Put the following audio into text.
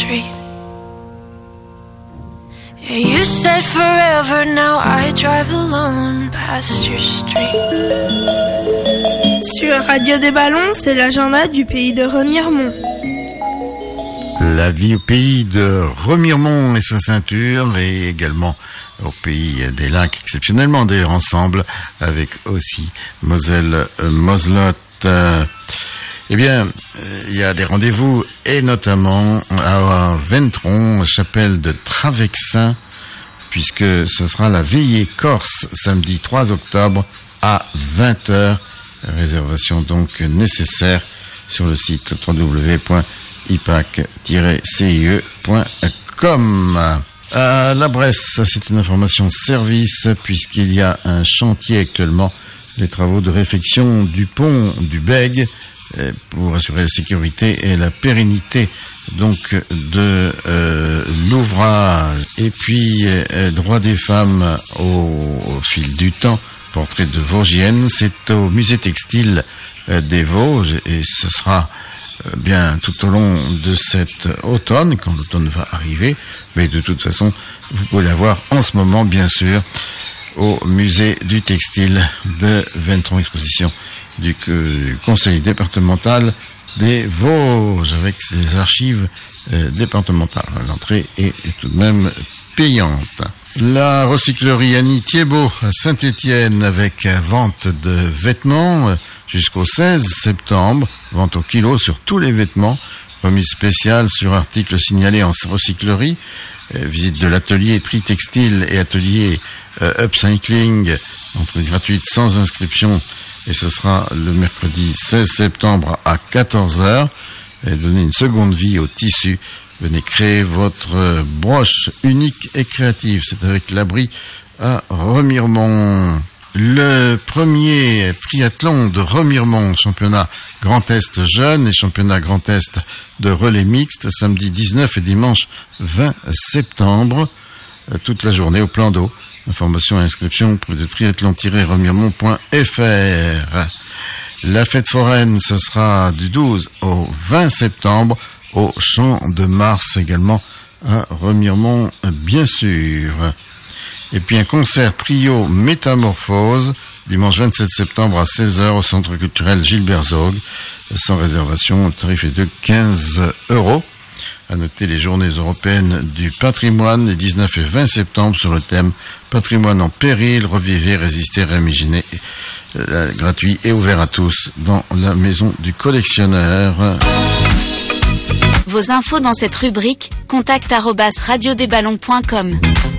street. Yeah, you said forever, now I drive alone past your street. Sur Radio des Ballons, c'est l'agenda du pays de Remiremont. La vie au pays de Remiremont et sa ceinture, et également au pays des lacs, exceptionnellement d'ailleurs ensemble, avec aussi Moselle, Moselotte. Eh bien, il y a des rendez-vous, et notamment à Ventron, chapelle de Travexin, puisque ce sera la veillée corse, samedi 3 octobre à 20h. Réservation donc nécessaire sur le site www.ipac-cie.com. À la Bresse, c'est une information service, puisqu'il y a un chantier actuellement, les travaux de réfection du pont du Bègue, pour assurer la sécurité et la pérennité donc de l'ouvrage. Et puis droit des femmes au fil du temps, portrait de Vosgienne, c'est au musée textile des Vosges, et ce sera bien tout au long de cet automne, quand l'automne va arriver, mais de toute façon vous pouvez la voir en ce moment bien sûr au musée du textile de Ventron, exposition du conseil départemental des Vosges, avec ses archives départementales. L'entrée est tout de même payante. La recyclerie Annie Thiebaud à Saint-Étienne, avec vente de vêtements jusqu'au 16 septembre, vente au kilo sur tous les vêtements, remise spéciale sur articles signalés en recyclerie, visite de l'atelier tri textile et atelier upcycling, entrée gratuite sans inscription, et ce sera le mercredi 16 septembre à 14h. Et donner une seconde vie au tissu. Venez créer votre broche unique et créative. C'est avec l'abri à Remiremont. Le premier triathlon de Remiremont, championnat Grand Est jeune et championnat Grand Est de relais mixte, samedi 19 et dimanche 20 septembre, toute la journée au plan d'eau. Information et inscription auprès de triathlon-remiremont.fr. La fête foraine, ce sera du 12 au 20 septembre au Champ de Mars, également à Remiremont, bien sûr. Et puis un concert trio Métamorphose, dimanche 27 septembre à 16h au Centre culturel Gilbert Zog, sans réservation. Le tarif est de 15 €. À noter les journées européennes du patrimoine, les 19 et 20 septembre, sur le thème Patrimoine en péril, revivez, résistez, réimaginer. Gratuit et ouvert à tous dans la maison du collectionneur. Vos infos dans cette rubrique, contact@radiodesballons.com.